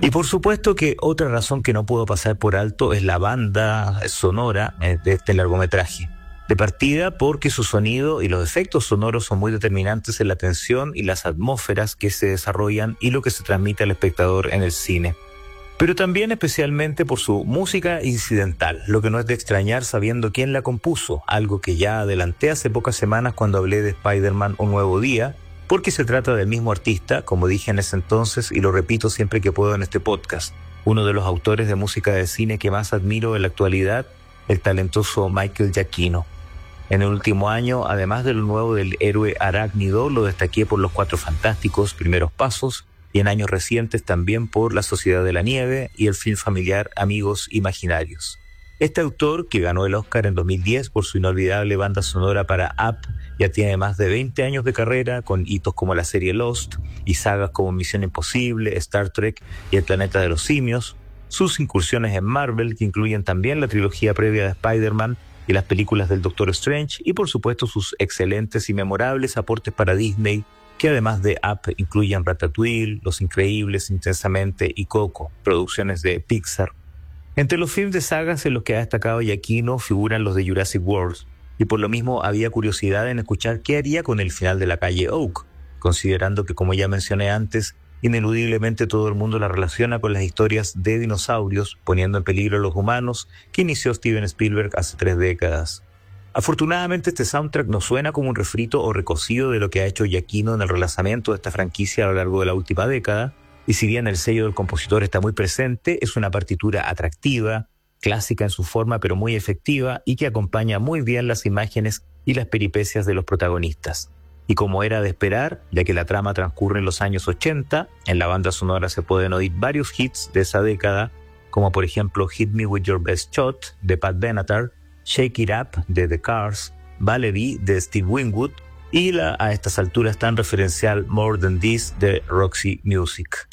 Y por supuesto que otra razón que no puedo pasar por alto es la banda sonora de este largometraje. De partida porque su sonido y los efectos sonoros son muy determinantes en la tensión y las atmósferas que se desarrollan y lo que se transmite al espectador en el cine. Pero también especialmente por su música incidental, lo que no es de extrañar sabiendo quién la compuso, algo que ya adelanté hace pocas semanas cuando hablé de Spider-Man Un Nuevo Día, porque se trata del mismo artista, como dije en ese entonces y lo repito siempre que puedo en este podcast, uno de los autores de música de cine que más admiro en la actualidad, el talentoso Michael Giacchino. En el último año, además de lo nuevo del héroe arácnido, lo destaqué por Los Cuatro Fantásticos, Primeros Pasos, y en años recientes también por La Sociedad de la Nieve y el film familiar Amigos Imaginarios. Este autor, que ganó el Oscar en 2010 por su inolvidable banda sonora para Up, ya tiene más de 20 años de carrera con hitos como la serie Lost y sagas como Misión Imposible, Star Trek y El Planeta de los Simios, sus incursiones en Marvel, que incluyen también la trilogía previa de Spider-Man y las películas del Doctor Strange, y por supuesto sus excelentes y memorables aportes para Disney, que además de Up incluyen Ratatouille, Los Increíbles, Intensamente y Coco, producciones de Pixar. Entre los films de sagas en los que ha destacado Giacchino figuran los de Jurassic World, y por lo mismo había curiosidad en escuchar qué haría con el final de La Calle Oak, considerando que, como ya mencioné antes, ineludiblemente todo el mundo la relaciona con las historias de dinosaurios, poniendo en peligro a los humanos, que inició Steven Spielberg hace 3 décadas. Afortunadamente este soundtrack no suena como un refrito o recocido de lo que ha hecho Giacchino en el relanzamiento de esta franquicia a lo largo de la última década, y si bien el sello del compositor está muy presente, es una partitura atractiva, clásica en su forma pero muy efectiva y que acompaña muy bien las imágenes y las peripecias de los protagonistas. Y como era de esperar, ya que la trama transcurre en los años 80, en la banda sonora se pueden oír varios hits de esa década, como por ejemplo Hit Me With Your Best Shot de Pat Benatar, Shake It Up de The Cars, Valerie de Steve Winwood y la a estas alturas tan referencial More Than This de Roxy Music.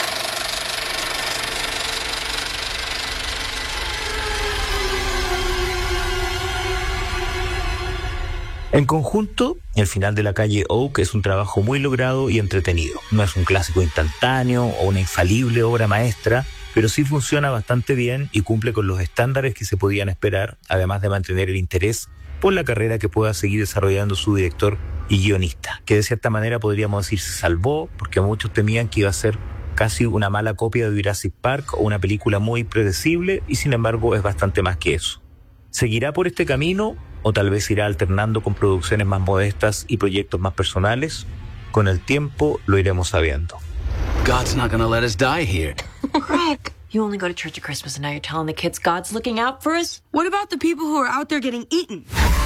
En conjunto, el final de La Calle Oak es un trabajo muy logrado y entretenido. No es un clásico instantáneo o una infalible obra maestra, pero sí funciona bastante bien y cumple con los estándares que se podían esperar, además de mantener el interés por la carrera que pueda seguir desarrollando su director y guionista, que de cierta manera podríamos decir se salvó, porque muchos temían que iba a ser casi una mala copia de Jurassic Park o una película muy predecible, y sin embargo es bastante más que eso. ¿Seguirá por este camino o tal vez irá alternando con producciones más modestas y proyectos más personales? Con el tiempo lo iremos sabiendo. God's not gonna let us die here. Greg, you only go to church at Christmas and now you're telling the kids God's looking out for us? What about the people who are out there getting eaten?